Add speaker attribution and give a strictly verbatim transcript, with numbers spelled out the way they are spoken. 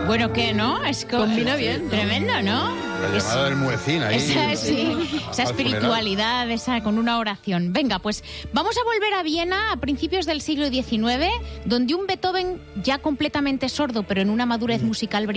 Speaker 1: Bueno, ¿qué, no? Es co-
Speaker 2: Combina bien.
Speaker 1: Tremendo, ¿no?
Speaker 3: La llamada del muecín ahí.
Speaker 1: Esa, sí, esa
Speaker 3: al
Speaker 1: espiritualidad, esa, con una oración. Venga, pues vamos a volver a Viena a principios del siglo diecinueve, donde un Beethoven ya completamente sordo, pero en una madurez musical brillante,